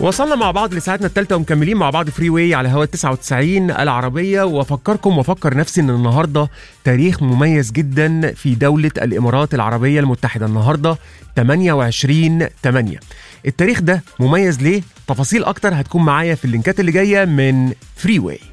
وصلنا مع بعض لساعتنا الثالثة ومكملين مع بعض فري واي على هوا 99 العربية. وافكركم وافكر نفسي ان النهاردة تاريخ مميز جدا في دولة الامارات العربية المتحدة. النهاردة 28/8. التاريخ ده مميز ليه؟ تفاصيل اكتر هتكون معايا في اللينكات اللي جاية من فري واي.